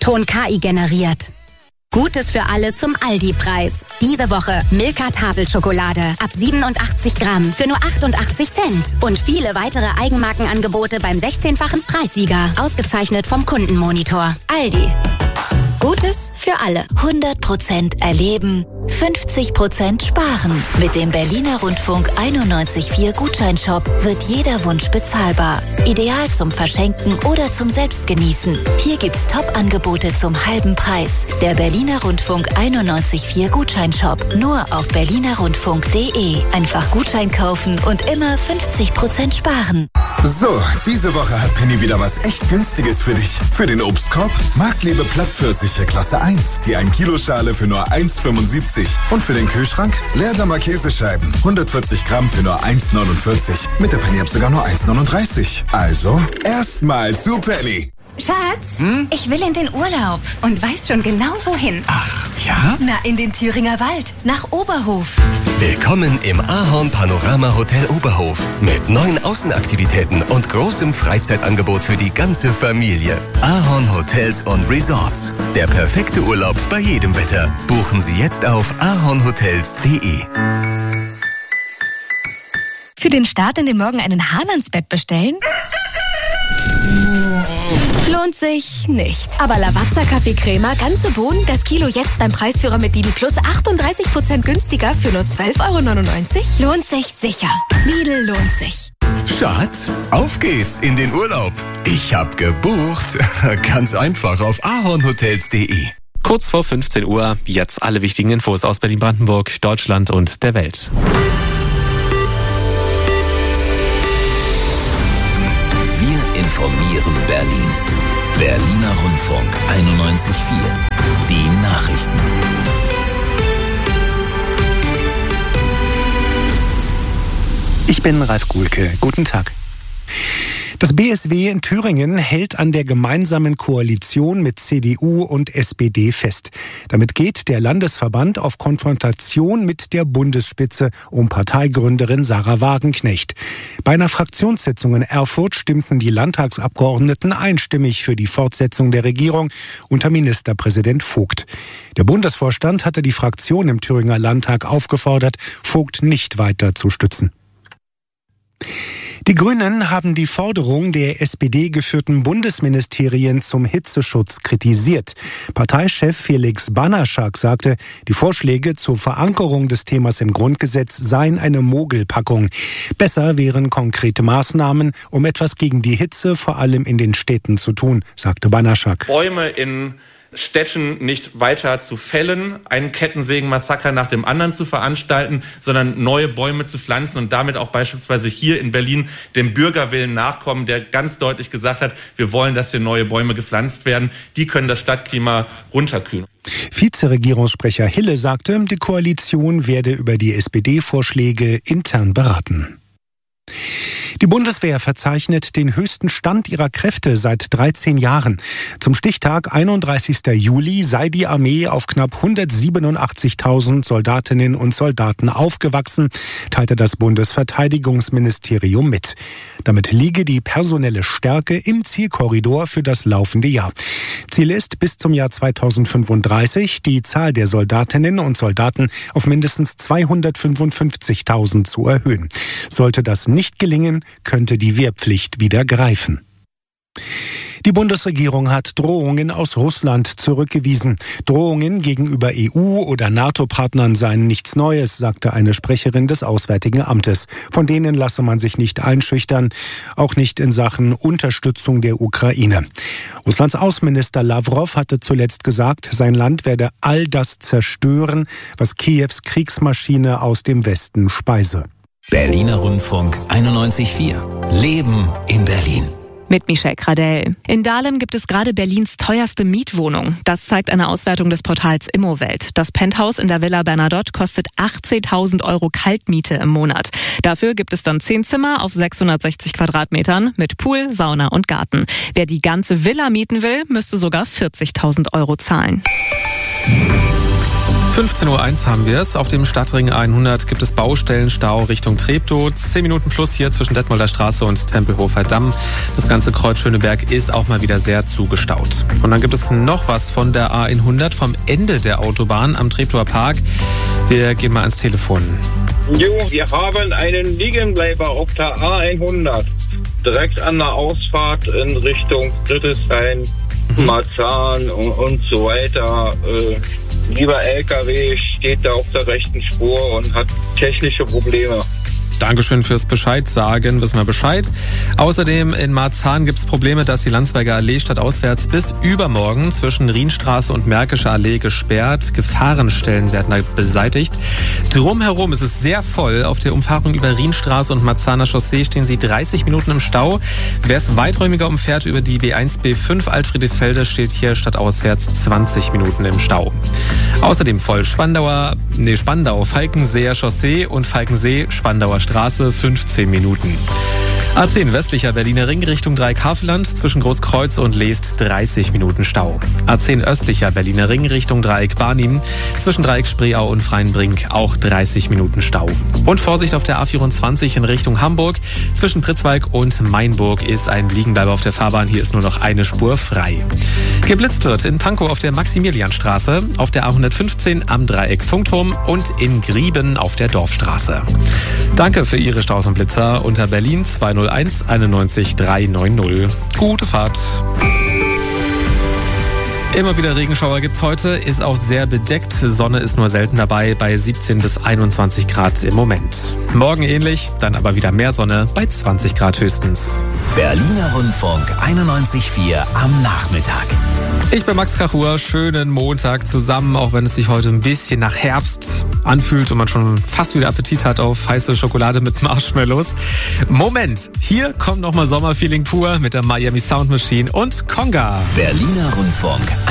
Ton KI generiert. Gutes für alle zum Aldi-Preis. Diese Woche Milka-Tafelschokolade ab 87 Gramm für nur 88 Cent. Und viele weitere Eigenmarkenangebote beim 16-fachen Preissieger. Ausgezeichnet vom Kundenmonitor. Aldi. Gutes für alle. 100% erleben, 50% sparen. Mit dem Berliner Rundfunk 91.4 Gutscheinshop wird jeder Wunsch bezahlbar. Ideal zum Verschenken oder zum Selbstgenießen. Hier gibt's Top-Angebote zum halben Preis. Der Berliner Rundfunk 91.4 Gutscheinshop. Nur auf berlinerrundfunk.de. Einfach Gutschein kaufen und immer 50% sparen. So, diese Woche hat Penny wieder was echt Günstiges für dich. Für den Obstkorb Marktlebe Plattpfirsiche Klasse 1, die 1-Kilo-Schale für nur 1,75. Und für den Kühlschrank Leerdammer Käsescheiben, 140 Gramm für nur 1,49. Mit der Penny ab sogar nur 1,39. Also, erstmal zu Penny. Schatz, ich will in den Urlaub und weiß schon genau wohin. Ach, ja? Na, in den Thüringer Wald, nach Oberhof. Willkommen im Ahorn Panorama Hotel Oberhof mit 9 Außenaktivitäten und großem Freizeitangebot für die ganze Familie. Ahorn Hotels und Resorts. Der perfekte Urlaub bei jedem Wetter. Buchen Sie jetzt auf ahornhotels.de. Für den Start in den Morgen einen Hahn ans Bett bestellen? Lohnt sich nicht. Aber Lavazza Kaffee Crema, ganze Bohnen, das Kilo jetzt beim Preisführer mit Lidl Plus 38% günstiger für nur 12,99 €? Lohnt sich sicher. Lidl lohnt sich. Schatz, auf geht's in den Urlaub. Ich hab gebucht. Ganz einfach auf ahornhotels.de. Kurz vor 15 Uhr, jetzt alle wichtigen Infos aus Berlin-Brandenburg, Deutschland und der Welt. Wir informieren Berlin. Berliner Rundfunk 91.4. Die Nachrichten. Ich bin Ralf Guhlke. Guten Tag. Das BSW in Thüringen hält an der gemeinsamen Koalition mit CDU und SPD fest. Damit geht der Landesverband auf Konfrontation mit der Bundesspitze um Parteigründerin Sarah Wagenknecht. Bei einer Fraktionssitzung in Erfurt stimmten die Landtagsabgeordneten einstimmig für die Fortsetzung der Regierung unter Ministerpräsident Vogt. Der Bundesvorstand hatte die Fraktion im Thüringer Landtag aufgefordert, Vogt nicht weiter zu stützen. Die Grünen haben die Forderung der SPD-geführten Bundesministerien zum Hitzeschutz kritisiert. Parteichef Felix Banaschak sagte, die Vorschläge zur Verankerung des Themas im Grundgesetz seien eine Mogelpackung. Besser wären konkrete Maßnahmen, um etwas gegen die Hitze vor allem in den Städten zu tun, sagte Banaschak. Bäume in Städten nicht weiter zu fällen, einen Kettensägenmassaker nach dem anderen zu veranstalten, sondern neue Bäume zu pflanzen und damit auch beispielsweise hier in Berlin dem Bürgerwillen nachkommen, der ganz deutlich gesagt hat, wir wollen, dass hier neue Bäume gepflanzt werden. Die können das Stadtklima runterkühlen. Vizeregierungssprecher Hille sagte, die Koalition werde über die SPD-Vorschläge intern beraten. Die Bundeswehr verzeichnet den höchsten Stand ihrer Kräfte seit 13 Jahren. Zum Stichtag 31. Juli sei die Armee auf knapp 187.000 Soldatinnen und Soldaten aufgewachsen, teilte das Bundesverteidigungsministerium mit. Damit liege die personelle Stärke im Zielkorridor für das laufende Jahr. Ziel ist, bis zum Jahr 2035 die Zahl der Soldatinnen und Soldaten auf mindestens 255.000 zu erhöhen. Sollte das nicht gelingen, könnte die Wehrpflicht wieder greifen. Die Bundesregierung hat Drohungen aus Russland zurückgewiesen. Drohungen gegenüber EU- oder NATO-Partnern seien nichts Neues, sagte eine Sprecherin des Auswärtigen Amtes. Von denen lasse man sich nicht einschüchtern, auch nicht in Sachen Unterstützung der Ukraine. Russlands Außenminister Lawrow hatte zuletzt gesagt, sein Land werde all das zerstören, was Kiews Kriegsmaschine aus dem Westen speise. Berliner Rundfunk 91.4. Leben in Berlin. Mit Michelle Kradell. In Dahlem gibt es gerade Berlins teuerste Mietwohnung. Das zeigt eine Auswertung des Portals Immowelt. Das Penthouse in der Villa Bernadotte kostet 18.000 € Kaltmiete im Monat. Dafür gibt es dann 10 Zimmer auf 660 Quadratmetern mit Pool, Sauna und Garten. Wer die ganze Villa mieten will, müsste sogar 40.000 € zahlen. 15.01 Uhr haben wir es. Auf dem Stadtring 100 gibt es Baustellenstau Richtung Treptow. 10 Minuten plus hier zwischen Detmolder Straße und Tempelhofer Damm. Das ganze Kreuz Schöneberg ist auch mal wieder sehr zugestaut. Und dann gibt es noch was von der A100 vom Ende der Autobahn am Treptower Park. Wir gehen mal ans Telefon. Jo, wir haben einen Liegenbleiber auf der A100. Direkt an der Ausfahrt in Richtung Friedrichshain, Marzahn und so weiter. Lieber LKW steht da auf der rechten Spur und hat technische Probleme. Dankeschön fürs Bescheid sagen, wissen wir Bescheid. Außerdem in Marzahn gibt es Probleme, dass die Landsberger Allee stadtauswärts bis übermorgen zwischen Rienstraße und Märkische Allee gesperrt. Gefahrenstellen werden da beseitigt. Drumherum ist es sehr voll. Auf der Umfahrung über Rienstraße und Marzahner Chaussee stehen Sie 30 Minuten im Stau. Wer es weiträumiger umfährt über die B1, B5 Altfriedrichsfelde, steht hier stadtauswärts 20 Minuten im Stau. Außerdem voll Spandau, Falkenseer Chaussee und Falkensee-Spandauer Straße 15 Minuten. A10 westlicher Berliner Ring Richtung Dreieck-Havelland zwischen Großkreuz und Leest 30 Minuten Stau. A10 östlicher Berliner Ring Richtung Dreieck-Barnim zwischen Dreieck-Spreeau und Freienbrink auch 30 Minuten Stau. Und Vorsicht auf der A24 in Richtung Hamburg. Zwischen Pritzwalk und Mainburg ist ein Liegenbleiber auf der Fahrbahn. Hier ist nur noch eine Spur frei. Geblitzt wird in Pankow auf der Maximilianstraße, auf der A115 am Dreieck Funkturm und in Grieben auf der Dorfstraße. Danke für Ihre Staus und Blitzer unter Berlin 201 91 390. Gute Fahrt. Immer wieder Regenschauer gibt's heute, ist auch sehr bedeckt. Sonne ist nur selten dabei bei 17 bis 21 Grad im Moment. Morgen ähnlich, dann aber wieder mehr Sonne bei 20 Grad höchstens. Berliner Rundfunk 91.4 am Nachmittag. Ich bin Max Kachur, schönen Montag zusammen, auch wenn es sich heute ein bisschen nach Herbst anfühlt und man schon fast wieder Appetit hat auf heiße Schokolade mit Marshmallows. Moment, hier kommt nochmal Sommerfeeling pur mit der Miami Sound Machine und Conga. Berliner Rundfunk